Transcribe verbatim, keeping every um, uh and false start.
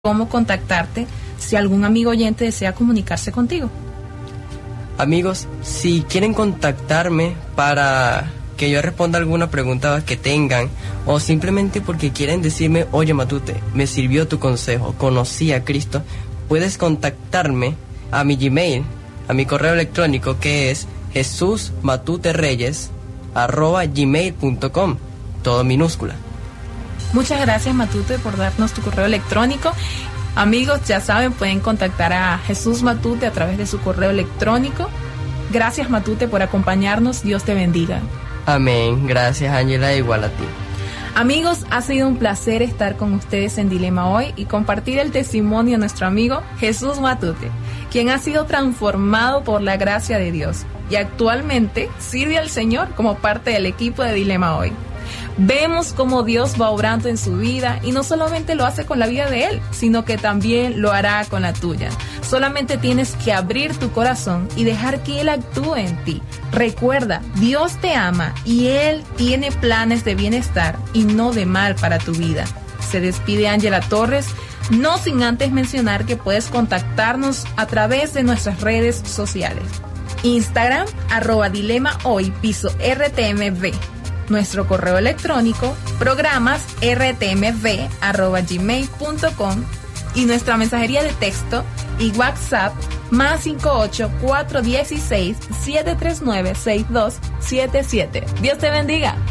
cómo contactarte si algún amigo oyente desea comunicarse contigo. Amigos, si quieren contactarme para que yo responda alguna pregunta que tengan, o simplemente porque quieren decirme, oye Matute, me sirvió tu consejo, conocí a Cristo, puedes contactarme a mi Gmail, a mi correo electrónico, que es jesusmatutereyes arroba gmail punto com, todo minúscula. Muchas gracias, Matute, por darnos tu correo electrónico. Amigos, ya saben, pueden contactar a Jesús Matute a través de su correo electrónico. Gracias, Matute, por acompañarnos. Dios te bendiga. Amén. Gracias, Ángela, igual a ti. Amigos, ha sido un placer estar con ustedes en Dilema Hoy y compartir el testimonio de nuestro amigo Jesús Matute, quien ha sido transformado por la gracia de Dios y actualmente sirve al Señor como parte del equipo de Dilema Hoy. Vemos cómo Dios va obrando en su vida y no solamente lo hace con la vida de él, sino que también lo hará con la tuya. Solamente tienes que abrir tu corazón y dejar que Él actúe en ti. Recuerda, Dios te ama y Él tiene planes de bienestar y no de mal para tu vida. Se despide Ángela Torres, no sin antes mencionar que puedes contactarnos a través de nuestras redes sociales. Instagram, arroba dilema hoy, piso R T M V. Nuestro correo electrónico, programas r t m v arroba gmail punto com, y nuestra mensajería de texto y WhatsApp más cinco ocho cuatro uno seis siete tres nueve seis dos siete siete. Dios te bendiga.